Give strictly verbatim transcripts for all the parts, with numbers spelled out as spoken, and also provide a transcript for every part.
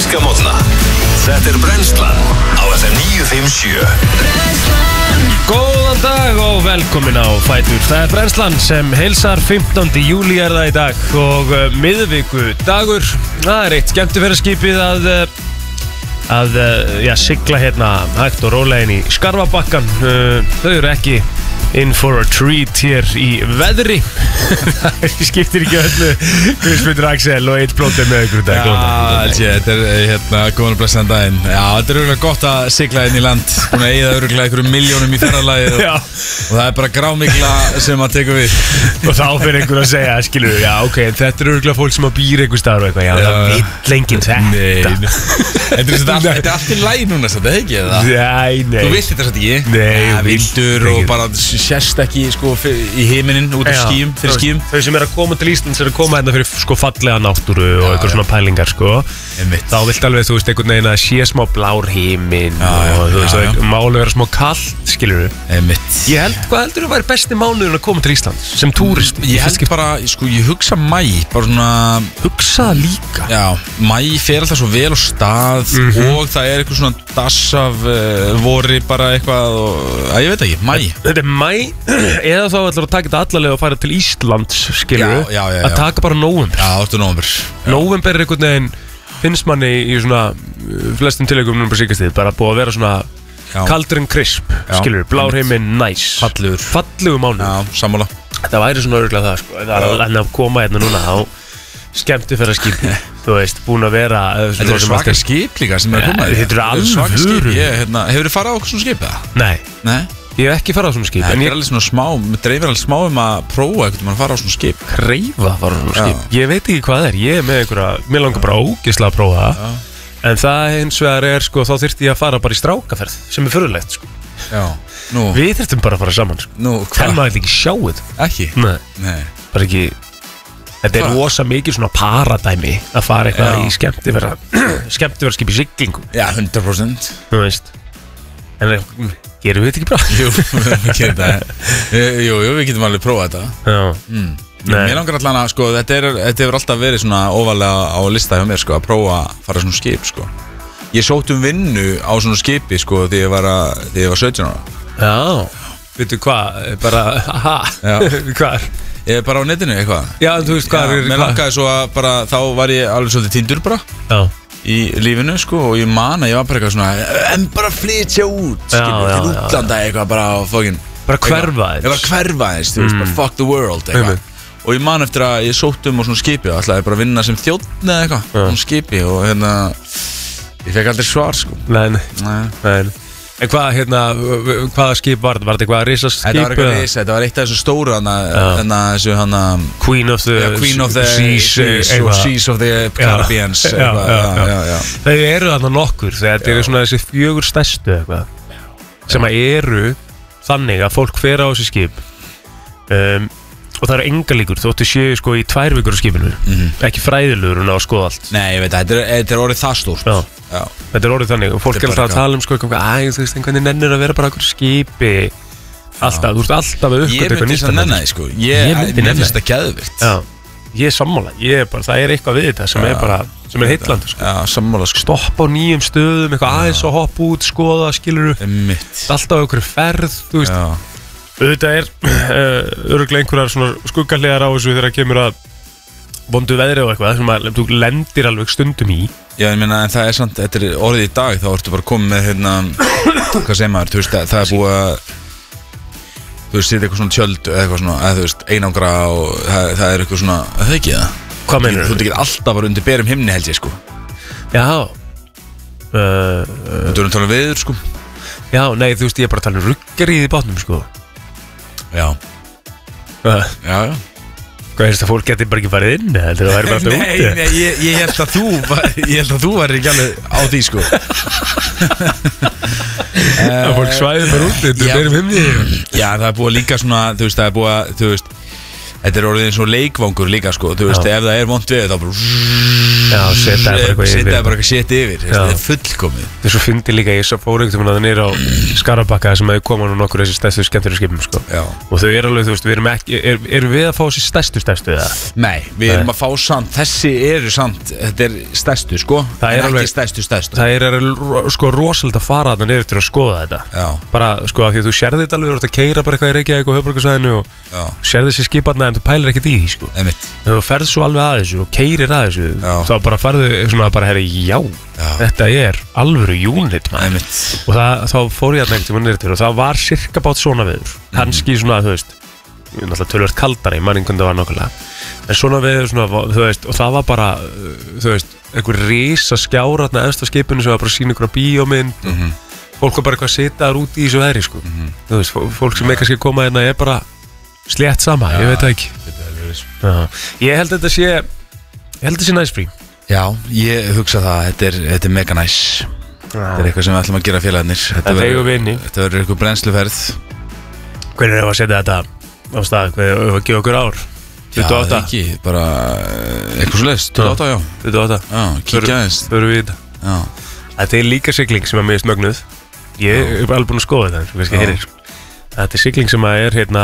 Ógiska mótna. Þetta er Brennslan á F M níu fimm sjö. Góðan dag og velkomin á Fætur. Það er Brennslan sem heilsar fimmtánda júlí er það í dag og uh, miðviku dagur. Það er eitt skemmtiferðarskipið að uh, að uh, já, sigla hérna hægt og rólega inn í Skarfabakkann. Uh, þau eru ekki in for a treat hér í veðri. Það skiptir ekki öllu. Guðmundur Axel og eitt blótið með ykkur dag. Já, alls ég, þetta er hérna góðan og blessaðan daginn. Já, þetta er örgulega gott að sigla inn í land. Búin að eyða örgulega einhverjum miljónum í ferðalagið og, og það er bara grámikla sem að teka við. Og þá fyrir einhver að segja, skilur við, já ok, þetta er örgulega fólk sem að býra einhver staðar og eitthvað. Já, já, það vill enginn þetta. Þetta er allt í lagi núna, þetta er ekki það? Nei, nei. Þú vilt þetta ekki? Nei, ja, vildur og bara sérst ekki sko, í heiminin út af skýjum, fyrir skýjum. Þau sem er að koma til Íslands er að koma hérna fyrir sko, fallega náttúru og já, eitthvað svona pælingar sko. Þá vilt alveg, þú veist, einhvern veginn að sé smá blár heiminn og þú veist, það máli vera smá kallt, skilur við. Ég held, hvað heldur þú væri besti mánuðin að koma til Íslands sem túrist? Ég held bara, sko, ég hugsa mæ, bara svona... Hugsa líka? Já, mæ fer alltaf svo vel á stað mm-hmm. og það er eitthvað svona dass af uh, vori bara eitthvað og, að ég veit ekki, mæ. Þetta er mæ, eða þá ætlar að taka þetta allalega og fara til Íslands, skilur við, að taka bara nóvember. Já, þetta er nóvember. Nóvember er einhvern veginn, finnst manni í svona flestum tilökum núna bara síkastíð, bara búið að vera svona já. Kaldur en krisp, skilur við, blár heiminn, næs. Fallegur. Fallegur mánuð. Já, sammála. Það væri svona örgulega það, sko, það er að, að koma hérna núna á skemmtiferðarskipi, þú veist, búin að vera. Þetta er svaka skip líka sem er að koma. Þetta er alvöru. Hérna, hefur þið farið á okkur svona skip eða? Nei. Nei? Ég hef ekki farið á svona skip. Það er alveg svona smá, mér dreifir alveg smá um að prófa eitthvað um að fara á svona skip. Dreifa að fara á svona skip? Ég veit ekki hvað það er, ég er með einhverja, mér langar bara ógeðslega að prófa það. En það hins vegar er, sko, þá þyrfti ég að fara bara í strákaferð, sem er furðulegt, sko. Já, nú. Við þyrftum bara að fara saman, sko. Nú, hvað? En maður ekki sjá þetta. Ekki? Nei. Nei. Bara ekki, þetta er rosa mikið svona paradæmi að fara eitthvað í skemmtiferðarskip í siglingu. Já, hundrað prósent. Þú veist. En gerum við þetta ekki bara? Jú, við gerum það. Jú, jú, við getum alveg prófað þetta. Já. Mm. Mér langar allan að, sko, þetta er, þetta hefur alltaf verið svona óvalega á lista hjá mér, sko, að prófa að fara svona skip, sko. Ég sótt um vinnu á svona skipi, sko, þegar ég var, að, þegar ég var sautján ára. Já. Veitu hvað, bara, haha, hvað? Ég er bara á netinu, eitthvað. Já, en þú veist hvað er, mér langaði svo að bara, þá var ég alveg svolítið týndur bara. Já. Í lífinu, sko, og ég man að ég var bara eitthvað svona en bara flytja út, skilur, til útlanda eitthvað bara á fokkin bara hverfaðist ég var hverfaðist, þú veist, bara fuck the world eitthvað og ég man eftir að ég sótt um á svona skipi og ætlaði bara að vinna sem þjónn eða eitthvað á svona skipi og hérna ég fekk aldrei svar, sko. Nei, nei. En hvað, hérna, hvaða skip var þetta? Var þetta eitthvað risaskip? Þetta var eitthvað risa, þetta var eitt af þessu stóru hana, hana, þessu hana Queen of the, yeah, Queen of the Seas, Seas of the Caribbeans. Já, já, já, já, já. Það eru þarna nokkur, þetta eru svona þessi fjögur stærstu eitthvað, sem að eru þannig að fólk fer á þessi skip um, og það eru enga líkur, þóttu séu sko í tvær vikur á skipinu, mm-hmm. ekki fræðilegur og ná að skoða allt. Nei, ég veit það, þetta, þetta er orðið það stórt. Já. Já. Þetta er orðið þannig og fólk er alltaf að tala um sko eitthvað, æ, þú veist, einhvern veginn nennir að vera bara okkur skipi alltaf, þú ert alltaf að uppgöta eitthvað nýtt. Ég myndi að nenni, sko, ég myndi þetta geðvikt. Já, ég er sammála, ég er bara, það er eitthvað við þetta sem já. Er bara, sem er heitlandi, sko. Já, sammála, sko. Stoppa á nýjum stöðum, eitthvað aðeins og hoppa út, skoða, skiluru. Alltaf okkur ferð, þú veist. Þetta er uh, öruglega einhverjar svona skuggarlegar á þessu þegar kemur að vondu veðri og eitthvað sem að þú lendir alveg stundum í. Já, ég meina, en það er samt, þetta er orðið í dag, þá ertu bara komið með, hérna, hvað segir maður, þú veist, það er búið að, þú veist, setja eitthvað svona tjöld eða eitthvað svona, eða þú veist, einangra og það, það er eitthvað svona, það ekki það? Hvað meinarðu? Þú getur alltaf bara undir berum himni, held ég, sko. Já. Uh, uh, Þú erum talað veður, sko. Já, nei, þú veist, ég er bara að tala um ruggarið í bátnum, sko. Já. Uh. Já, já. Hvað er þetta, fólk getur bara ekki farið inn? Heldur það væri bara alltaf úti? Nei, nei, ég, ég held að þú ég held að þú væri ekki alveg á því, sko. Það fólk svæðir bara úti, þetta er meira um himni. Já, það er búið líka svona, þú veist, það er búið að, þú veist, Þetta er orðið eins og leikvangur líka sko. Þú veist, ef það er vont við þá bara Já, setja bara eitthvað yfir Setja bara eitthvað shit yfir Þetta er fullkomið Þess að fyndi líka ég svo fór einhvern veginn niður á Skarabakka sem hefur komað nú nokkur þessi stærstu skemmtilega skipum sko. Og þau eru alveg, þú veist, við erum ekki er, Erum við að fá þessi stærstu stærstu eða? Nei, við erum að fá samt Þessi eru samt, þetta er stærstu sko. Það er alveg, ekki stærstu stærstu Það er sko rosalega að fara þarna niður til að skoða þetta Já. Bara sko af því að þú sérði þetta alveg Þú ert að keyra bara eitthvað í Reykjavík og höfuðborgarsvæðinu Og sérði þessi skiparna en þú pælir ekkert í því sko. Þú ferð svo alveg að þessu og keyrir að þessu Já. Þá bara farðu svona bara herri já, já. Þetta er alvöru unit Og það, þá fór ég að nefnt um að og það var cirka bát svona viður mm. Kanski svona þú veist Náttúrulega tölvöld kaldari, manningum það var nákvæmlega En svona viður svona, þú veist Og það var bara, þú veist einhver risa skjáratna efst á skipinu sem var bara að sína einhverja bíómynd mm -hmm. Fólk var bara eitthvað að sitja þar út í þessu veðri sko. mm -hmm. Þú veist, fólk sem ekki að koma hérna er bara slétt sama, ja, ég veit það ekki Já. Ég held að þetta sé Ég held að þetta sé næsfrí Já, ég hugsa það, þetta er, þetta er mega næs Þetta er eitthvað sem við ætlum að gera félagarnir Þetta verður eitthvað brennsluferð Hvernig er það að setja þetta á stað? Hvernig er það að gefa okkur ár? tuttugu og átta? Já, ekki, bara eitthvað svo leist, tuttugu og átta, já tuttugu og átta? Já, kíkja aðeins Förum við þetta Þetta er líka sigling sem er mjög smögnuð Ég er alveg búin að skoða þetta, eins og kannski heyrir Þetta er sigling sem er hérna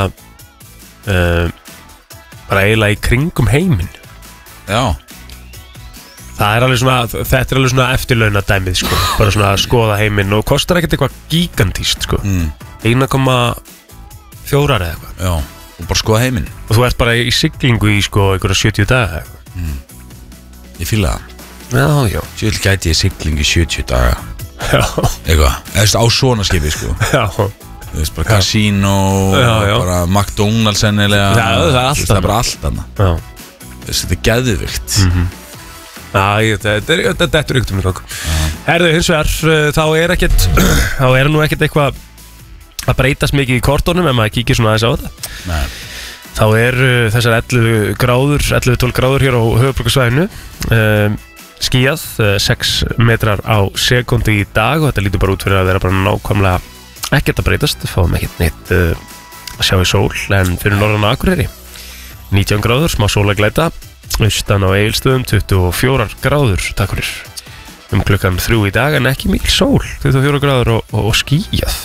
uh, bara eiginlega í kringum heiminn Já Það er alveg svona, þetta er alveg svona eftirlauna dæmið sko, bara svona að skoða heiminn og kostar ekkert eitthvað gigantíst sko mm. einn komma fjórar eða eitthvað Já, og bara skoða heiminn og þú ert bara í siglingu í sko einhverja sjötíu daga eitthvað mm. Ég fíla það Já, já Sjöld gæti ég siglingu í sjötíu daga Já Eitthvað, eða á svona skipi sko Já Þú veist, bara casino, já, já. bara McDonalds ennilega Já, það er allt Það er bara allt annað Já Þetta er geðvikt mm -hmm. Já, þetta er þetta er ykkur um okkur Herðu, hins vegar, þá er ekkert þá er nú ekkert eitthvað að breytast mikið í kortunum ef maður kíkir svona aðeins á þetta Nei. Þá er uh, þessar ellefu gráður ellefu til tólf gráður hér á höfuðborgarsvæðinu um, skýjað uh, sex metrar á sekundi í dag og þetta lítur bara út fyrir að vera bara nákvæmlega ekkert að breytast, fáum ekkert neitt uh, að sjá í sól en fyrir norðan á Akureyri nítján gráður, smá sólaglæta austan á Egilsstöðum tuttugu og fjórar gráður takk fyrir um klukkan þrjú í dag en ekki mikil sól tuttugu og fjórar gráður og, og, og skýjað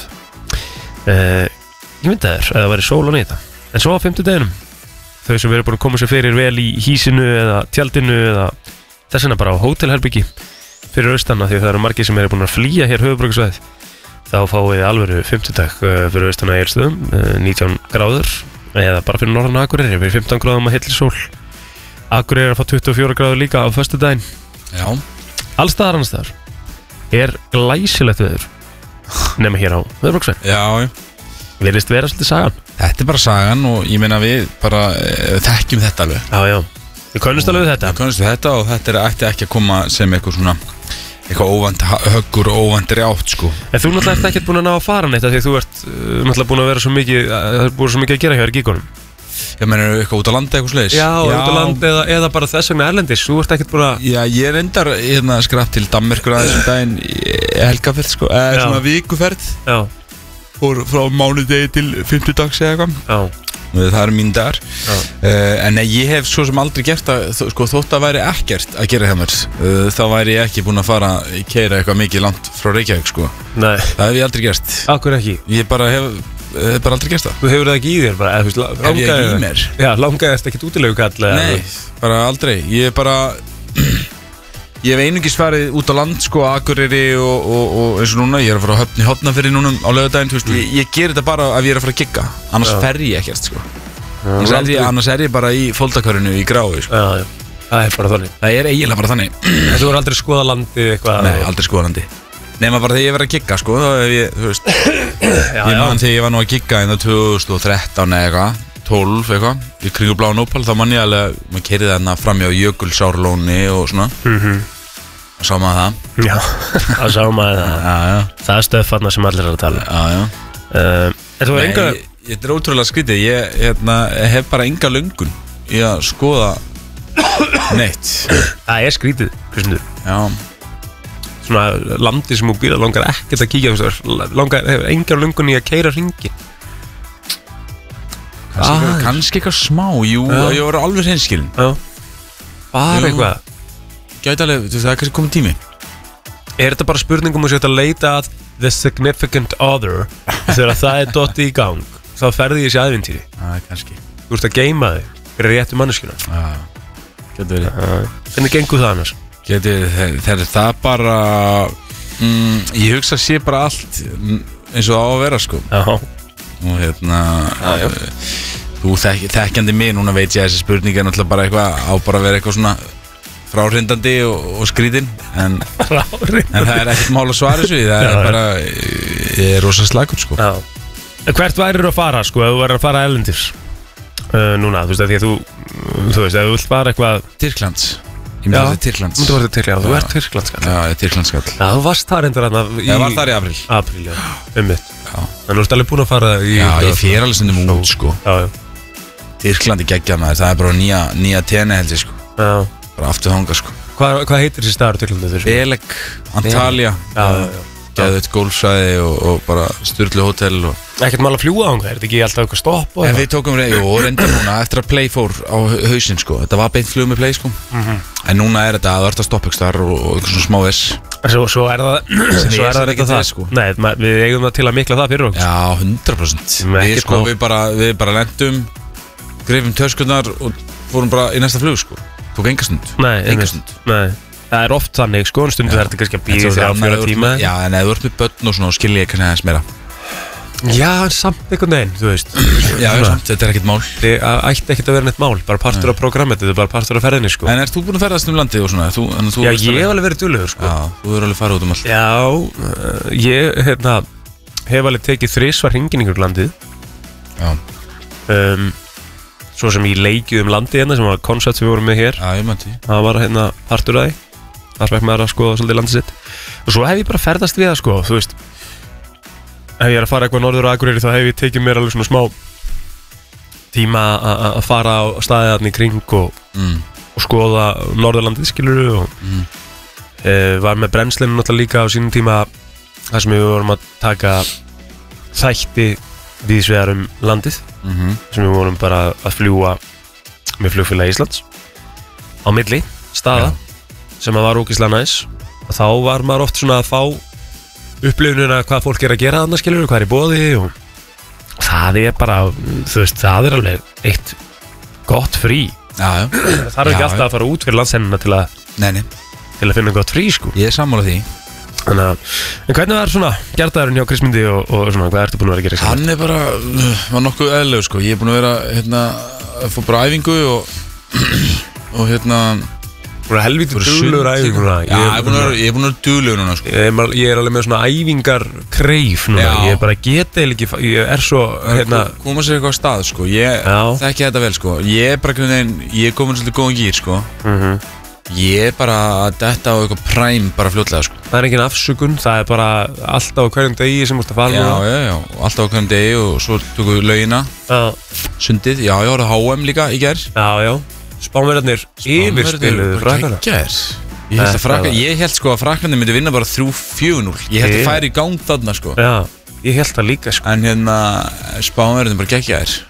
uh, ég myndi það er að það væri sól á nýta en svo á fimmtudeginum þau sem verður búin að koma sér fyrir vel í hísinu eða tjaldinu eða þess vegna bara á hótelherbyggi fyrir austanna því það eru margir sem eru búin að flýja hér höfuðborgarsvæðið þá fáið þið alvöru fimmtudag uh, fyrir austanna Egilsstöðum uh, nítján gráður eða bara fyrir norðan Akureyri við fimmtán gráðum að hilli sól Akureyri er að fá tuttugu og fjórar gráður líka á föstudaginn Já Alls staðar annars staðar er glæsilegt veður nema hér á höfuðborgarsvæðinu Já Virðist vera svolítið sagan Þetta er bara sagan og ég meina við bara uh, þekkjum þetta alveg Já, já Við könnumst alveg við þetta Við könnumst við þetta og þetta er ætti ekki að koma sem eitthvað svona eitthvað óvænt höggur og óvænt rjátt sko En þú náttúrulega ert ekkert búin að ná að fara neitt því þú ert uh, náttúrulega búin að vera svo mikið það er búin svo mikið að gera hjá gíkonum Ég meina eitthvað út á landi eitthvað sliðis Já, Já, út á landi eða, eða bara þess vegna erlendis Þú ert ekkert búin að Já, ég reyndar hérna skrapp til Danmerkur aðeins um daginn helgaferð sko eða svona vikuferð Já Fór frá mánudegi til fimmtudags eða eitthvað Já Það eru mín dagar uh, En ég hef svo sem aldrei gert að sko, þótt að væri ekkert að gera hjá mér uh, þá væri ég ekki búin að fara að keyra eitthvað mikið langt frá Reykjavík sko. Nei Það hef ég aldrei gert Akkur ekki? Ég bara hef, hef bara aldrei gert það Þú hefur það ekki í þér bara? Eð, veist, hef ég ekki í mér? Já, langaðist ekkert útilegukall Nei, bara aldrei Ég bara Ég hef einungis farið út á land sko, Akureyri og, og, og eins og núna ég er að fara að höfni Hortnafirði núna á laugardaginn mm. ég, ég ger þetta bara ef ég er að fara að gigga annars ja. fer ég ekkert sko. ja, annars, er ég, annars er ég bara í fólkakörinu í grái sko. ja, ja. Það er bara þannig Það er eiginlega bara þannig Þú er aldrei skoða landi eitthvað Nei, aldrei skoða landi Nefna bara þegar ég verið að gigga sko, þá hef ég, þú veist já, Ég man þegar ég var nú að gigga en það tvö þúsund og þrettán eða eitthvað tólf eitthvað, í kringu Bláa Nópal þá mann ég alveg, maður keyrið þarna fram hjá Jökulsárlóni og svona mhm Það sá maður það Já, það sá maður það Já, já Það er stöðfarnar sem allir er að tala Já, já uh, En þú er enga Ég, ég er ótrúlega skrítið, ég hérna, hef bara enga löngun í að skoða neitt Það er skrítið, Kristundur Já Svona landi sem þú býrða langar ekkert að kíkja Langar, hefur enga löngun í að keyra hringin Kannski, kannski eitthvað smá, jú, Já. ég var alveg hreinskilin. Já. Bara Jú. eitthvað. Gæti alveg, þú veist, það er kannski komið tími. Er þetta bara spurningum að setja að leita að the significant other þegar það er dotti í gang, þá ferði ég þessi ævintýri. Já, kannski. Þú ert að geyma þig fyrir réttu manneskjuna. Já, gæti verið. Hvernig gengur það annars? Gæti verið, þegar það bara, mm, ég hugsa að sé bara allt eins og á að vera, sko. Já. Og hérna, Já, já. þú þekk, þekkjandi mig, núna veit ég að þessi spurning er náttúrulega bara eitthvað, á bara að vera eitthvað svona fráhrindandi og, og skrítinn, en, en það er ekkert mál að svara þessu, það er Já, já. bara, ég er rosa slagur, sko. Já. En hvert værir að fara, sko, ef þú værir að fara erlendis uh, núna, þú veist, að því að þú þú veist, ef þú vilt fara eitthvað Tyrklands, ég myndi Já. að þetta er Tyrklands. Þú ert Tyrkland, þú Já. ert Tyrklandskall. Já, ég er Tyrklandskall. Já, þú varst þar endur þarna í Ég var þar í apríl. apríl, já, um mitt. Já, Þannig þú ert alveg búin að fara í já ég fer alveg stundum út, sko. Já, já, Tyrklandi geggjað maður, það er bara nýja, nýja tene held ég, sko. já. Bara aftur þanga, sko. Hvað, hvað heitir þessi staður Tyrklandi þessu? Belek, Antalya, Já, já, já. geðveitt gólfsvæði og, og bara sturlu hótel og... Ekkert mál að fljúga á það, er þetta ekki alltaf eitthvað stopp og En eitthvað? við tókum reynd, jú, reyndar núna eftir að Play fór á hausinn, sko. Þetta var beint flug með Play, sko. En núna er þetta að þú ert að stoppa ykkur þar og, og eitthvað svona smá viss. Svo, svo er það, Sem svo er er það sem eitthvað ekki það, til, sko. Nei, ma- við eigum það til að mikla það fyrir okkur. Já, hundra prósent. Sem er Við, ekkert sko, nóg. við bara, við bara lendum, greifum töskurnar og fórum bara í næsta flug, sko. Tók enga stund. Nei, enga einmitt. stund. Nei, það er oft þannig, sko, en stundu Já. er þetta kannski að En býða svo þér á þegar fjóra ef þú ert tíma. með- Já, en ef þú ert með börn og svona, skil ég kannski aðeins meira. Já, en samt einhvern veginn, þú veist. Já, Svona. samt, þetta er ekkert mál. Það ætti ekkert að vera neitt mál, bara partur af programmet, þetta er bara partur af ferðinni, sko. En ert þú búin að ferðast um landið og svona? Þú, en þú Já, veist ég alveg- hef alveg verið duglegur, sko. Já, þú verður alveg farið út um allt. Já, uh, ég, hérna, hef alveg tekið þrisvar hringin ykkur landið. Já, Um, svo sem ég leikið um landið hérna, sem var koncept sem við vorum með hér. já, ég mætti. Það var hérna partur af því. Það fekk maður að skoða svolítið landið sitt. Og svo hef ég bara ferðast við það, sko, þú veist. Ef ég er að fara eitthvað norður á Akureyri, þá hef ég tekið mér alveg svona smá tíma að að fara á staðið þarna í kring og, Mm. og skoða Norðurlandið, skilurðu, og Mm. e, var með brennslinu náttúrulega líka á sínum tíma þar sem við vorum að taka þætti víðsvegar um landið, Mhm. sem við vorum bara að fljúa með flugfélagi Íslands á milli staða sem að var ógeðslega næs, og þá var maður oft svona að fá upplifunina hvað fólk er að gera þarna, skilur, hvað er í boði, og það er bara, þú veist, það er alveg eitt gott frí. Já, já. Það er ekki Já, alltaf já. að fara út fyrir landshennina til að, Nei, nei, til að finna gott frí, sko. ég er sammála því. Þannig að, en hvernig var svona gerðaðurinn hjá Krismundi og, og svona, hvað ertu búin að vera að gera? Hann er bara, uh, var nokkuð eðlilegur, sko. Ég er búin að vera, hérna, að fá bara æfingu og, og hérna... Búin að helvítið bara duglegur sund. æfinguna. Já, ég er búin að vera, ég er búin að vera duglegur núna, sko. Ég er, mal- ég er alveg með svona æfingar kreif núna. Já. Ég er bara geta eða ekki, ég er svo, hérna, Ko- Koma sér eitthvað á stað, sko. Ég Já. þekki þetta vel, sko. Ég er bara, einhvern veginn, ég er komin svolítið góðan gýr, sko. mhm. Ég er bara að detta á eitthvað præm bara fljótlega, sko. Það er engin afsökun, það er bara alltaf á hverjum degi sem múst að fara Já, núna. já, já, og alltaf á hverjum degi og svo tökum við laugina, Já, sundið, já, ég var að H M líka í gær. já, já. Spánverðarnir yfirspiluðu frakkana. Gær. Ég held að Þetta frakka, var- ég held sko að frakkandi myndi vinna bara þrjú fjögur núll. Ég held að Ég- færi í gang þarna, sko. Já, ég held það líka, sko. En hérna, Spánverðin bara geggja þér.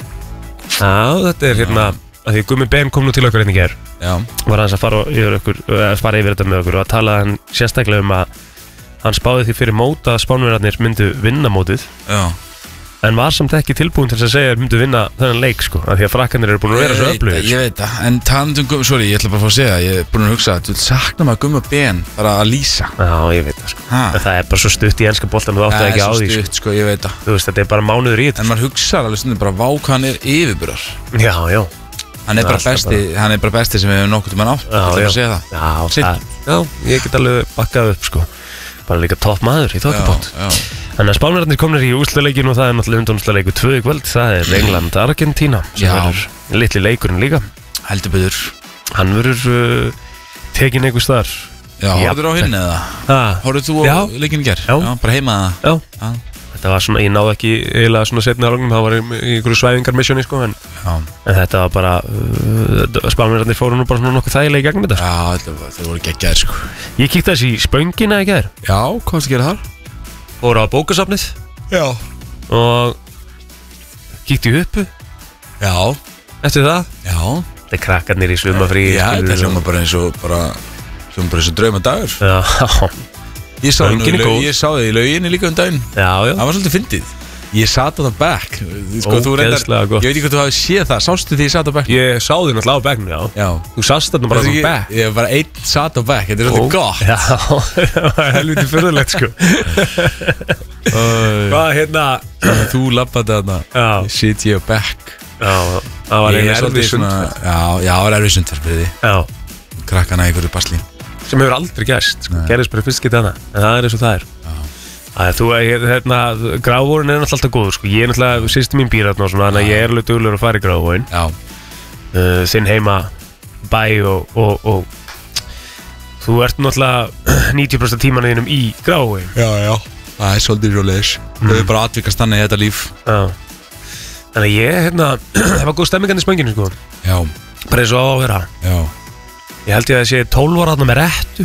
Já, þetta er hérna, að því Gummi Ben kom nú til okkur einnig hér. Já, Var hans að fara yfir, okkur, að fara yfir þetta með okkur og að tala hann sérstaklega um að hann spáði því fyrir móta að Spánverðarnir myndu vinna mótið, já. en var samt ekki tilbúin til þess að segja að þeir myndu vinna þennan leik, sko, af því að frakkanir eru búin að vera svo Ég veit öflugir. það, Ég veit það, en talandi um Gummi, sorry, ég ætla bara að fá að segja, ég er búin að hugsa að þú sakna maður Gummi Ben bara að lýsa. Já, ég veit það, sko. Ha? En það er bara svo stutt í enska boltan og þú átti Það ekki er á svo því, sko. stutt, sko, ég veit það. Þú veist, þetta er bara mánuður í þetta. En maður hugsa alveg stundum bara, vá hvað hann er yfirburar. Já, já. Hann er Það bara er alltaf besti, hann er bara besti sem við hefum nokkuð tímann átt. Já, Ég ætla bara já. að segja það. Já, Sitt. það, já, ég get alveg bakkað upp, sko. Bara líka topp maður í þokkabót. Já, já. Þannig að Spánverðarnir komnir í úrslitaleikin og það er náttúrulega undanúrslitaleikur tvö í kvöld. Það er England-Argentína sem Já. verður litli leikurinn líka. Heldur betur. Hann verður uh, tekin einhvers þar. Já, Já. horfður á hinn eða? Ha, Horfður þú á Já. leikinn í gær? Já. Bara heima það? já, Já. þetta var svona, ég náði ekki eiginlega svona setni áragnum, það var í, í einhverju svæfingarmissjóni, sko, en, Já. en þetta var bara, uh, Spánverðarnir fóru nú bara svona nokkuð þægilega í gegnum þetta. Já, þetta var- þeir voru geggjaðir, sko. Ég kíkti þessi í spöngina í gær, Já, hvað varstu að gera þar? fóru á bókasafnið Já. og kíkti í uppu Já, eftir það já Það er krakkarnir í sumafrí Já, þetta hljóma bara eins og bara hljóma bara eins og drauma dagur Já, Ég sá Göngin er góð. þið í lauginni líka um daginn já, já Það var svolítið fyndið Ég sat á það back sko, þú reyndar, Ógeðslega gott. Ég veit ekki hvað þú hafi séð það Sástu því ég sat á back Ég sá þig náttúrulega á bekknum, já Já Þú sást þarna bara á Ég, bekk ég var einn sat á back Þetta er svolítið gott Já, það var helviti fyrðulegt sko Hvað, hérna Þú labbaði þarna Já. Ég sit ég á back Já, það var Ég einu er svolítið erfið svona sund Já, já, það var erfið sundferð fyrir því Já, Krakkana í einhverju basli sem hefur aldrei gerst sko. Gerðist bara fyrst getið hana En það er eins og það er Það er þú að, hérna, gráfórin er náttúrulega alltaf góður sko Ég er náttúrulega, sýsti mín býr þarna og svona Þannig að ég er alveg duglegur að fara í gráfórin Já, uh, Þinn heima bæ og, og, og Þú ert náttúrulega níutíu prósent af tímanum þínum í gráfórin já, já Það er svolítið rólegis Þau er bara atvikast þannig í þetta líf Já Þannig að ég, hérna, það var góð stemmingan í spönginu sko Já, Bara eins og á að vera já Ég held ég að það sé tólf ára þarna með rettu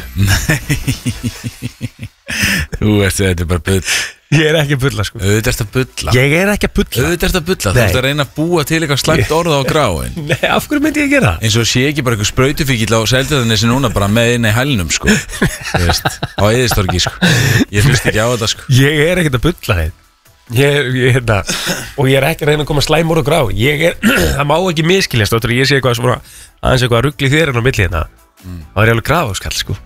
Þú ert, þetta er bara bull Ég er ekki að bulla sko Auðvitað ert að bulla Ég er ekki að bulla Auðvitað ert að bulla Þú Nei. ert að reyna að búa til eitthvað slæmt orða á gráin Nei, af hverju myndi ég gera það? Eins og sé ekki bara eitthvað sprautufíkill á Seltjarnarnesi núna bara með inn í hælnum sko Þú veist, á Eiðistorgi sko Ég hlust ekki á þetta sko Ég er ekkert að bulla þeim Ég er, ég, hérna Og ég er ekki að reyna að koma slæmur og grá Ég er, það má ekki miskiljast Þá ég sé eitthvað svona Aðeins eitthvað að ruggli þér en á milli hérna mm. Það er ég alveg gráðskall sko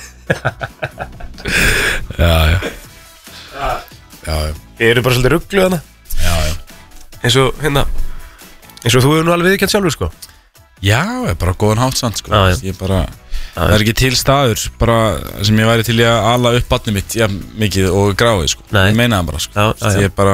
Já, já Já, já Ég eru bara svolítið rugglu hana Já, já Eins og, hérna Eins og þú hefur nú alveg viðurkennt sjálfur sko Já, ég er bara góðan hátsand sko Já, já. Ég bara Það er ekki til staður bara sem ég væri til í að ala upp barnið mitt já, mikið og gráið sko Nei. Ég meina það bara sko Já, já, já. Ég er bara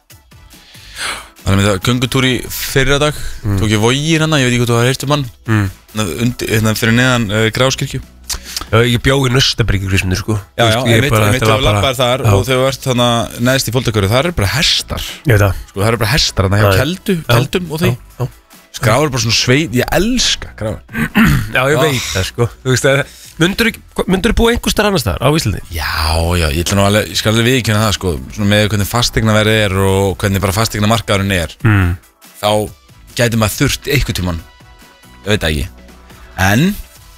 Þannig með það göngutúr í fyrra dag mm. Tók ég vogin hana, ég veit ekki hvað þú har heyrt um hann mm. Undir, hérna fyrir neðan uh, Gráskirkju Já, ég bjóði Naustabryggju Kristmundur sko Já, já, ég veit að þú lappaðir þar já. Og þegar þú ert þannig neðst í fólktökuru Það eru bara hestar Ég veit það Sko, það eru bara hestar þannig hjá keldu, keldum og því Já, já. Gráður er bara svona sveit, ég elska gráður Já, ég veit það sko Þú veist að Myndur þú búa einhver starf annars þar á Íslandi? Já, já, ég ætla nú alveg, ég skal alveg viðkynna það sko Svona með hvernig fasteignaverð er og hvernig bara fasteignamarkaðurinn er mm. Þá gæti maður þurft einhvern tímann Ég veit það ekki En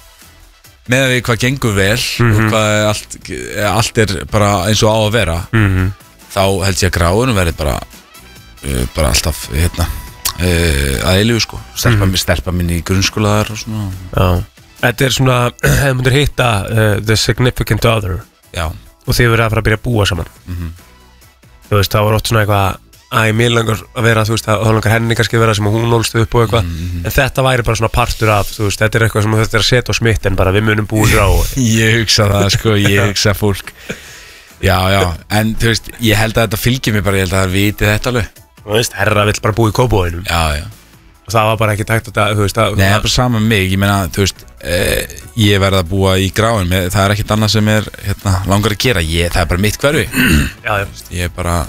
með að við hvað gengur vel mm-hmm. og hvað allt, allt er bara eins og á að vera mm-hmm. Þá held ég að gráðunum verði bara uh, bara alltaf, hérna uh, að eilífu sko Stelpa, mm. stelpa minn í grunnskólaðar og svona Já Þetta er svona, hefur myndir hitta uh, The Significant Other Já Og þið verið að fara að byrja að búa saman mm-hmm. Þú veist, þá var oft svona eitthvað Æ, mér langar að vera, þú veist, þá langar henni kannski að vera sem hún ólst upp og eitthvað mm-hmm. En þetta væri bara svona partur af, þú veist, þetta er eitthvað sem þetta er að setja á smitt En bara við munum búið frá Ég hugsa það sko, ég hugsa fólk Já, já, en þú veist, ég held að þetta fylgir mér bara, ég held að það viti þetta alveg Þú veist, herra vill bara búið í Kópavoginum Já, já Og það var bara ekki takt að, þú veist að, Nei, það er bara sama með mig, ég meina, þú veist eh, ég verð að búa í gráin með, það er ekkert annað sem er, hérna, langar að gera ég, það er bara mitt hverfi Já, já Ég er bara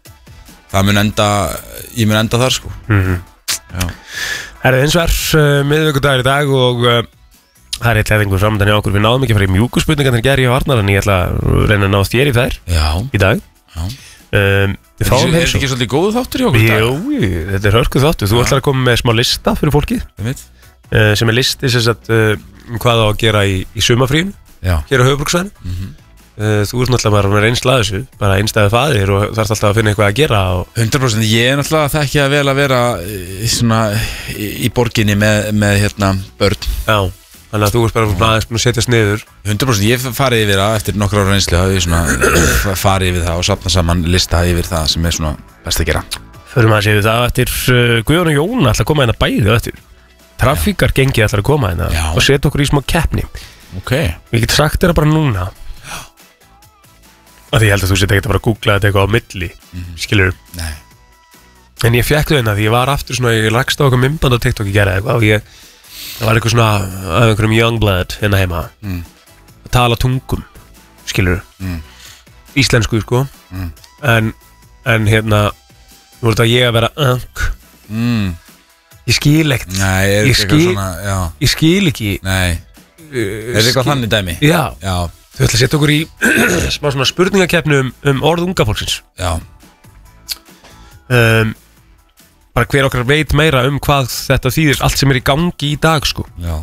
það mun enda, ég mun enda þar sko mm-hmm. Já Herra, eins og er uh, miðvikudagur í dag og uh, það er eitt leðingur framöndan í okkur Við náðum ekki að fara í mjúkuspurningar en gerði á Arnar En ég ætla að reyna að ná þér í þær Já í dag Já um, Er þetta ekki svolítið góðu þáttur í okkur í dag? Jú, þetta er hörkuð þáttur Þú ætlar að koma með smá lista fyrir fólkið uh, sem er listi sem sagt, uh, hvað á að gera í, í sumafríun hér á höfuðbruksvæðinu mm-hmm. uh, Þú ert náttúrulega bara með reynsla að þessu bara einstæðu faðir og þarf alltaf að finna eitthvað að gera og... hundra prósent, ég er náttúrulega það ekki að vel að vera í, svona, í, í borginni með, með hérna, börn Já, þannig að þú ert bara aðeins búin að setjast niður hundra prósent, ég farið yfir það eftir nokkra ára reynslu hafi ég svona farið yfir það og safna saman lista yfir það sem er svona best að gera Förum að séu það eftir uh, Guðjón og Jón ætla að koma hérna bæði eftir Trafíkar gengi ætla að koma hérna Já. og setja okkur í smá keppni okay. Við getum sagt þér bara núna að því ég held að þú setja ekkert að bara að googla þetta eitthvað á milli mm-hmm. skilur Nei. En ég fekk þau hérna því ég var aftur svona ég lagst á okkur myndband á TikTok í gera eitthvað og ég það var eitthvað svona af einhverjum youngblood hérna heima mm. að tala tungum skilur mm. íslensku sko mm. en, en hérna nú er þetta ég að vera öng mm. ég skil ekkert Nei, er ég, skil, svona, ég skil ekki Nei, uh, er þetta eitthvað þannig dæmi? Já, Já. Þau ætla að setja okkur í smá svona spurningakeppni um, um orð unga fólksins Já um, bara hver okkar veit meira um hvað þetta þýðir, allt sem er í gangi í dag sko. Já.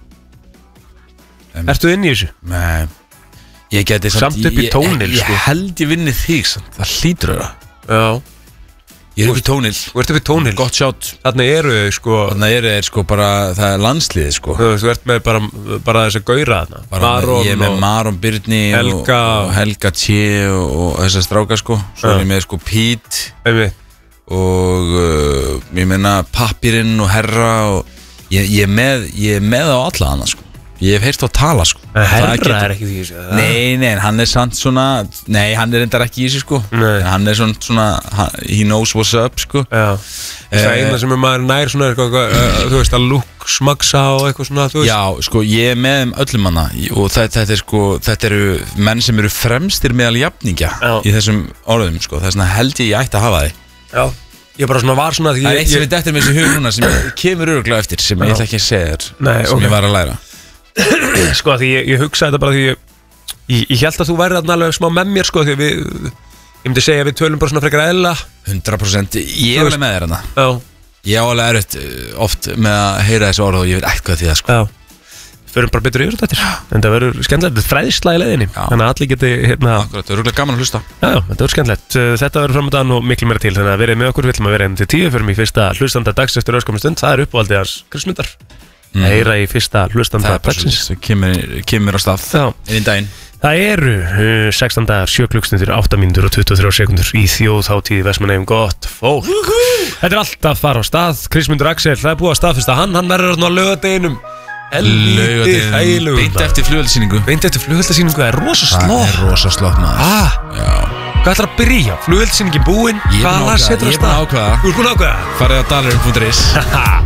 Ertu inn í þessu? Nei, ég geti samt upp í tónil ég, ég, sko. ég held ég vinni þig samt, það hlýtur það. Já. Ég er upp í tónil. Þú ert upp í tónil. Gott sjátt. Þarna eru þau sko. Þarna eru þeir sko bara, það er landsliðið sko. Þú, þú ert með bara, bara þessi gaura þarna. Maron. Ég er með Maron Birni Helga og, og Helga T og, og þessar stráka sko. Svo er ég með sko Pete Einmitt. og uh, ég meina Pappirinn og Herra og ég, ég, er með, ég er með á alla hana sko. Ég hef heyrt á að tala sko. Herra getur... er ekki því þessu. Nei, nei, hann er samt svona, nei, hann er reyndar ekki í þessu sko. Nei. Hann er svona, svona, he knows what's up sko. Já, það er eina sem er maður nær svona, eitthvað, uh, þú veist, að lúk, smaksa og eitthvað svona, þú veist. Já, sko, ég er með um öllum hana og þetta, þetta er sko, þetta eru menn sem eru fremstir meðal jafningja Já. Í þessum orðum sko. Það er svona held ég ég ætti að hafa þig. Já. Ég bara svona var svona því Það er eitt sem ég... við dettur með þessu hug núna sem kemur örugglega eftir sem Já. Ég ætla ekki að segja þér Nei, sem okay. ég var að læra. Sko því ég, ég hugsaði þetta bara því ég, ég, ég held að þú væri þarna alveg smá með mér sko því við, ég myndi segja að við tölum bara svona frekar eðla hundrað prósent, ég er alveg með þér hana. Já. Ég á alveg erfitt oft með að heyra þessu orð og ég veit eitthvað því það sko. Já. Förum bara betur yfir þetta en það verður skemmtilegt, þetta er fræðisla í leiðinni Já. Þannig að allir geti hérna Akkurat, það verður gaman að hlusta. Já, já, þetta verður skemmtilegt. Þetta verður framöndan og miklu meira til þannig að verið með okkur, við viljum að vera enn til tíu fyrir mig fyrsta hlustanda dags eftir öskominn stund, það er uppáhaldið hans Kristmundar. Mm. Heyra í fyrsta hlustanda dagsins. Það kemur, kemur á stað inn í daginn. Það eru uh, sextán dagar, sjö klukkstundir, átta mínútur og tuttugu og þrjár sekúndur í þjóðhátíð í Vestmannaeyjum. Gott fólk. Þetta er alltaf fara á stað. Kristmundur Axel, það er búið að staðfesta hann, hann verður á laugardeginum. Helvítið þægilegum. Beint eftir flugveldasýningu. Beint eftir flugveldasýningu, það er rosa slott. Það er rosa slott maður. Ah, já. Hvað ætlar að byrja? Flugveldasýningi búin? Ég er búin að ákveða. Þú ert búin að ákveða? Farið á dalurinn punktur is